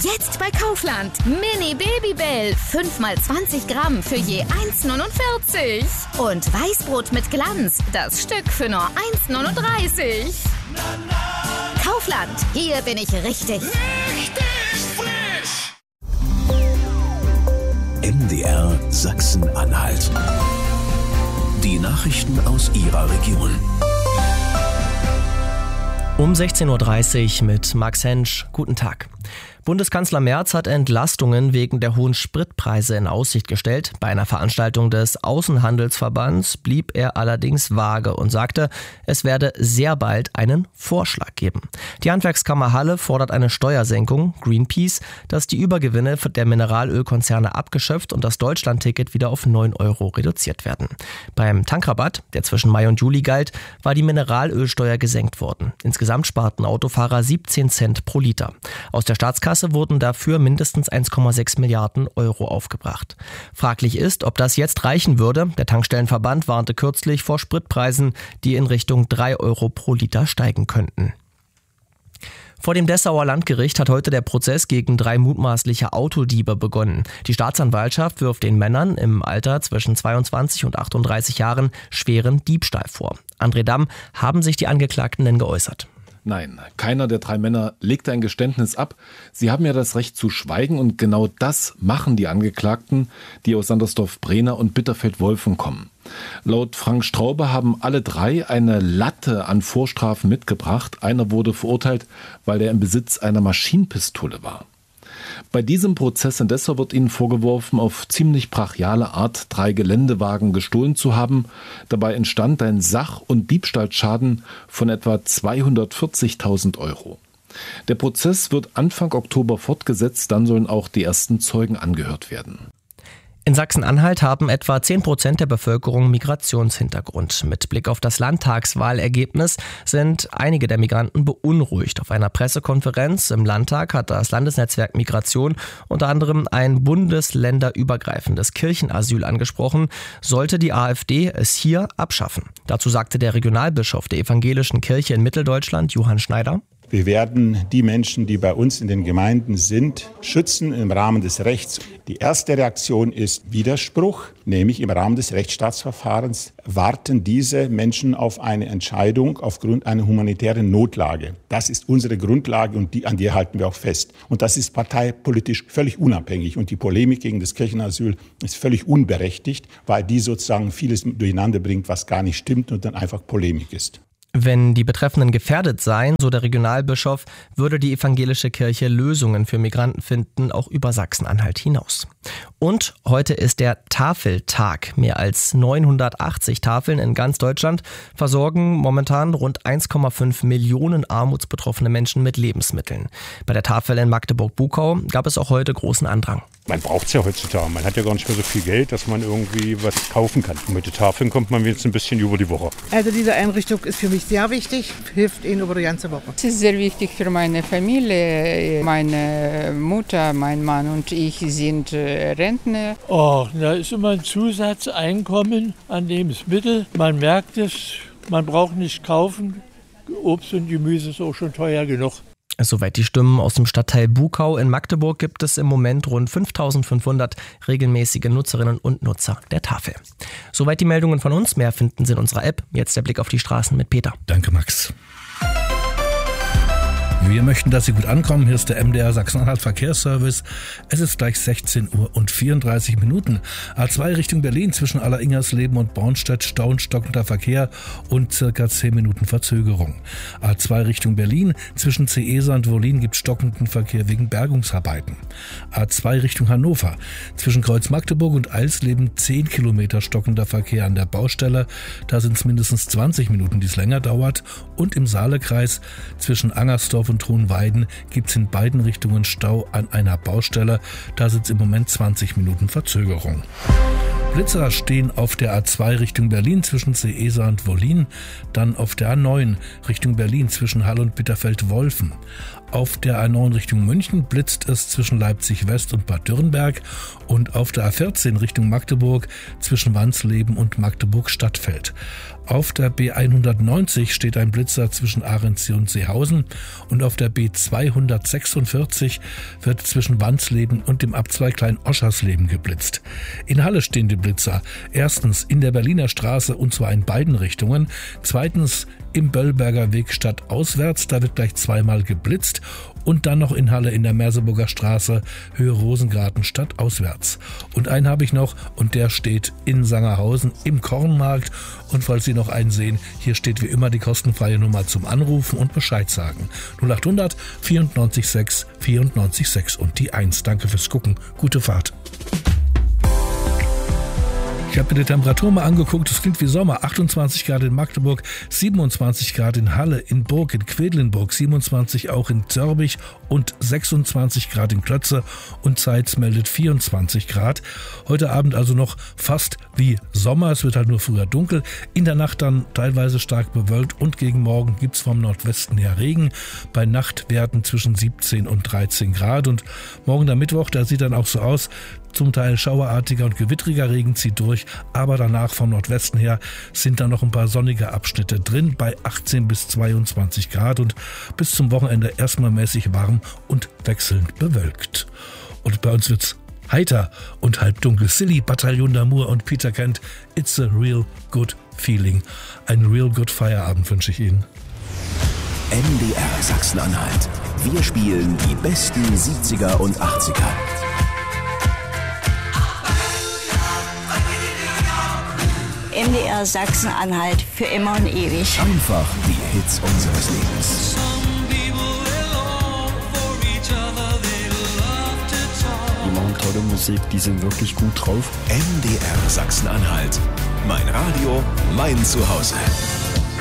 Jetzt bei Kaufland. Mini Babybell. 5 mal 20 Gramm für je 1,49. Und Weißbrot mit Glanz. Das Stück für nur 1,39. Kaufland. Hier bin ich richtig. Richtig frisch. MDR Sachsen-Anhalt. Die Nachrichten aus Ihrer Region. Um 16.30 Uhr mit Max Hensch. Guten Tag. Bundeskanzler Merz hat Entlastungen wegen der hohen Spritpreise in Aussicht gestellt. Bei einer Veranstaltung des Außenhandelsverbands blieb er allerdings vage und sagte, es werde sehr bald einen Vorschlag geben. Die Handwerkskammer Halle fordert eine Steuersenkung, Greenpeace, dass die Übergewinne der Mineralölkonzerne abgeschöpft und das Deutschlandticket wieder auf 9 € reduziert werden. Beim Tankrabatt, der zwischen Mai und Juli galt, war die Mineralölsteuer gesenkt worden. Insgesamt sparten Autofahrer 17 Cent pro Liter. Aus der Staatskasse wurden dafür mindestens 1,6 Milliarden € aufgebracht. Fraglich ist, ob das jetzt reichen würde. Der Tankstellenverband warnte kürzlich vor Spritpreisen, die in Richtung 3 € pro Liter steigen könnten. Vor dem Dessauer Landgericht hat heute der Prozess gegen 3 mutmaßliche Autodiebe begonnen. Die Staatsanwaltschaft wirft den Männern im Alter zwischen 22 und 38 Jahren schweren Diebstahl vor. André Damm, haben sich die Angeklagten denn geäußert? Nein, keiner der 3 Männer legt ein Geständnis ab. Sie haben ja das Recht zu schweigen und genau das machen die Angeklagten, die aus Sandersdorf-Brehna und Bitterfeld-Wolfen kommen. Laut Frank Straube haben alle 3 eine Latte an Vorstrafen mitgebracht. Einer wurde verurteilt, weil er im Besitz einer Maschinenpistole war. Bei diesem Prozess in Dessau wird ihnen vorgeworfen, auf ziemlich brachiale Art 3 Geländewagen gestohlen zu haben. Dabei entstand ein Sach- und Diebstahlschaden von etwa 240.000 €. Der Prozess wird Anfang Oktober fortgesetzt, dann sollen auch die ersten Zeugen angehört werden. In Sachsen-Anhalt haben etwa 10% der Bevölkerung Migrationshintergrund. Mit Blick auf das Landtagswahlergebnis sind einige der Migranten beunruhigt. Auf einer Pressekonferenz im Landtag hat das Landesnetzwerk Migration unter anderem ein bundesländerübergreifendes Kirchenasyl angesprochen, sollte die AfD es hier abschaffen. Dazu sagte der Regionalbischof der Evangelischen Kirche in Mitteldeutschland, Johann Schneider: Wir werden die Menschen, die bei uns in den Gemeinden sind, schützen im Rahmen des Rechts. Die erste Reaktion ist Widerspruch, nämlich im Rahmen des Rechtsstaatsverfahrens warten diese Menschen auf eine Entscheidung aufgrund einer humanitären Notlage. Das ist unsere Grundlage und an die halten wir auch fest. Und das ist parteipolitisch völlig unabhängig. Und die Polemik gegen das Kirchenasyl ist völlig unberechtigt, weil die sozusagen vieles durcheinander bringt, was gar nicht stimmt und dann einfach Polemik ist. Wenn die Betreffenden gefährdet seien, so der Regionalbischof, würde die evangelische Kirche Lösungen für Migranten finden, auch über Sachsen-Anhalt hinaus. Und heute ist der Tafeltag. Mehr als 980 Tafeln in ganz Deutschland versorgen momentan rund 1,5 Millionen armutsbetroffene Menschen mit Lebensmitteln. Bei der Tafel in Magdeburg-Buckau gab es auch heute großen Andrang. Man braucht es ja heutzutage. Man hat ja gar nicht mehr so viel Geld, dass man irgendwie was kaufen kann. Und mit den Tafeln kommt man jetzt ein bisschen über die Woche. Also diese Einrichtung ist für mich sehr wichtig, hilft Ihnen über die ganze Woche. Es ist sehr wichtig für meine Familie. Meine Mutter, mein Mann und ich sind Rentner. Oh, da ist immer ein Zusatzeinkommen an Lebensmittel. Man merkt es, man braucht nicht kaufen. Obst und Gemüse ist auch schon teuer genug. Soweit die Stimmen aus dem Stadtteil Buckau. In Magdeburg gibt es im Moment rund 5.500 regelmäßige Nutzerinnen und Nutzer der Tafel. Soweit die Meldungen von uns. Mehr finden Sie in unserer App. Jetzt der Blick auf die Straßen mit Peter. Danke, Max. Wir möchten, dass Sie gut ankommen. Hier ist der MDR Sachsen-Anhalt Verkehrsservice. Es ist gleich 16:34 Uhr. A2 Richtung Berlin zwischen Alleringersleben und Bornstedt Stau und stockender Verkehr und circa 10 Minuten Verzögerung. A2 Richtung Berlin zwischen Ceesa und Wollin gibt stockenden Verkehr wegen Bergungsarbeiten. A2 Richtung Hannover zwischen Kreuz Magdeburg und Eisleben 10 Kilometer stockender Verkehr an der Baustelle. Da sind es mindestens 20 Minuten, die es länger dauert. Und im Saalekreis zwischen Angersdorf und Hohenweiden gibt es in beiden Richtungen Stau an einer Baustelle. Da sind es im Moment 20 Minuten Verzögerung. Blitzer stehen auf der A2 Richtung Berlin zwischen Ceesa und Wollin, dann auf der A9 Richtung Berlin zwischen Halle und Bitterfeld-Wolfen. Auf der A9 Richtung München blitzt es zwischen Leipzig West und Bad Dürrenberg und auf der A14 Richtung Magdeburg zwischen Wansleben und Magdeburg Stadtfeld. Auf der B190 steht ein Blitzer zwischen Arendsee und Seehausen und auf der B246 wird zwischen Wansleben und dem Abzweig Klein-Oschersleben geblitzt. In Halle stehen die Blitzer. Erstens in der Berliner Straße und zwar in beiden Richtungen. Zweitens im Böllberger Weg stadtauswärts, da wird gleich zweimal geblitzt. Und dann noch in Halle in der Merseburger Straße, Höhe Rosengarten stadtauswärts. Und einen habe ich noch und der steht in Sangerhausen im Kornmarkt. Und falls Sie noch einen sehen, hier steht wie immer die kostenfreie Nummer zum Anrufen und Bescheid sagen. 0800 94 6 94 6 und die 1. Danke fürs Gucken. Gute Fahrt. Ich habe mir die Temperatur mal angeguckt, es klingt wie Sommer. 28 Grad in Magdeburg, 27 Grad in Halle, in Burg, in Quedlinburg, 27 auch in Zörbich und 26 Grad in Klötze und Zeitz meldet 24 Grad. Heute Abend also noch fast wie Sommer, es wird halt nur früher dunkel. In der Nacht dann teilweise stark bewölkt und gegen Morgen gibt's vom Nordwesten her Regen. Bei Nachtwerten zwischen 17 und 13 Grad und morgen der Mittwoch, da sieht dann auch so aus, zum Teil schauerartiger und gewittriger Regen zieht durch, aber danach vom Nordwesten her sind da noch ein paar sonnige Abschnitte drin bei 18 bis 22 Grad und bis zum Wochenende erstmal mäßig warm und wechselnd bewölkt. Und bei uns wird's heiter und halbdunkel. Silly, Bataillon d'Amour und Peter Kent, It's a Real Good Feeling. Einen Real Good Feierabend wünsche ich Ihnen. MDR Sachsen-Anhalt. Wir spielen die besten 70er und 80er. MDR Sachsen-Anhalt für immer und ewig. Einfach die Hits unseres Lebens. Die machen tolle Musik, die sind wirklich gut drauf. MDR Sachsen-Anhalt. Mein Radio, mein Zuhause.